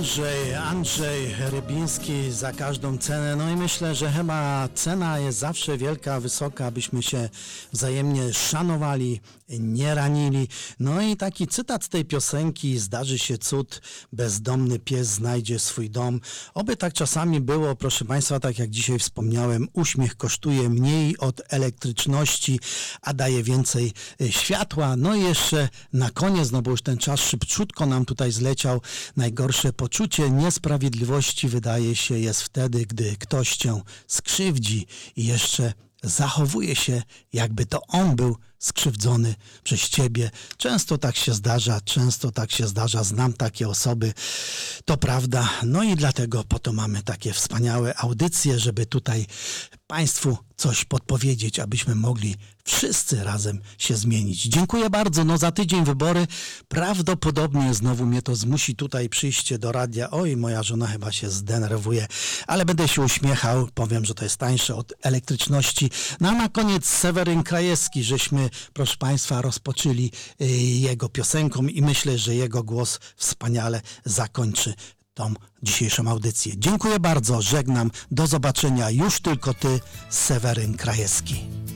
Andrzej Rybiński za każdą cenę. No i myślę, że chyba cena jest zawsze wielka, wysoka, abyśmy się wzajemnie szanowali, nie ranili. No i taki cytat z tej piosenki: zdarzy się cud, bezdomny pies znajdzie swój dom. Oby tak czasami było, proszę Państwa, tak jak dzisiaj wspomniałem, uśmiech kosztuje mniej od elektryczności, a daje więcej światła. No i jeszcze na koniec, no bo już ten czas szybciutko nam tutaj zleciał, najgorsze poczucie niesprawiedliwości wydaje się jest wtedy, gdy ktoś cię skrzywdzi i jeszcze zachowuje się, jakby to on był skrzywdzony przez ciebie. Często tak się zdarza, znam takie osoby, to prawda. No i dlatego po to mamy takie wspaniałe audycje, żeby tutaj Państwu coś podpowiedzieć, abyśmy mogli wszyscy razem się zmienić. Dziękuję bardzo. No za tydzień wybory. Prawdopodobnie znowu mnie to zmusi tutaj przyjście do radia. Oj, moja żona chyba się zdenerwuje, ale będę się uśmiechał. Powiem, że to jest tańsze od elektryczności. No a na koniec Seweryn Krajewski, żeśmy, proszę Państwa, rozpoczęli jego piosenką i myślę, że jego głos wspaniale zakończy tą dzisiejszą audycję. Dziękuję bardzo, żegnam, do zobaczenia, już tylko ty, Seweryn Krajewski.